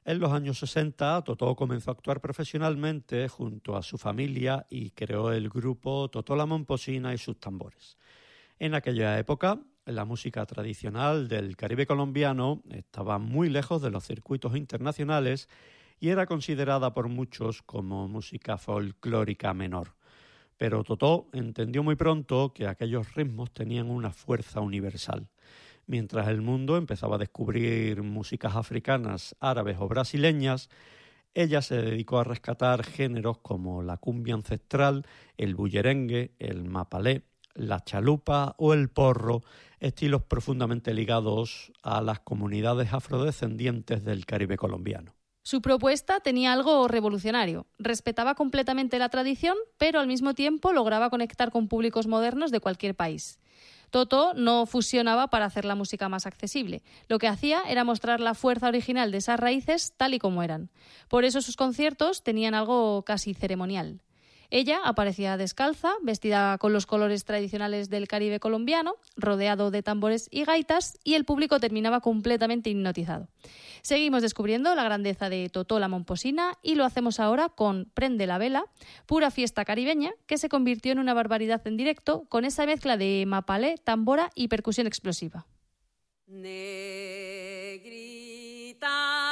En los años 60, Totó comenzó a actuar profesionalmente junto a su familia y creó el grupo Totó la Momposina y sus tambores. En aquella época, la música tradicional del Caribe colombiano estaba muy lejos de los circuitos internacionales y era considerada por muchos como música folclórica menor. Pero Totó entendió muy pronto que aquellos ritmos tenían una fuerza universal. Mientras el mundo empezaba a descubrir músicas africanas, árabes o brasileñas, ella se dedicó a rescatar géneros como la cumbia ancestral, el bullerengue, el mapalé, la chalupa o el porro, estilos profundamente ligados a las comunidades afrodescendientes del Caribe colombiano. Su propuesta tenía algo revolucionario. Respetaba completamente la tradición, pero al mismo tiempo lograba conectar con públicos modernos de cualquier país. Totó no fusionaba para hacer la música más accesible. Lo que hacía era mostrar la fuerza original de esas raíces tal y como eran. Por eso sus conciertos tenían algo casi ceremonial. Ella aparecía descalza, vestida con los colores tradicionales del Caribe colombiano, rodeado de tambores y gaitas, y el público terminaba completamente hipnotizado. Seguimos descubriendo la grandeza de Totó la Momposina y lo hacemos ahora con Prende la vela, pura fiesta caribeña que se convirtió en una barbaridad en directo con esa mezcla de mapalé, tambora y percusión explosiva. Negrita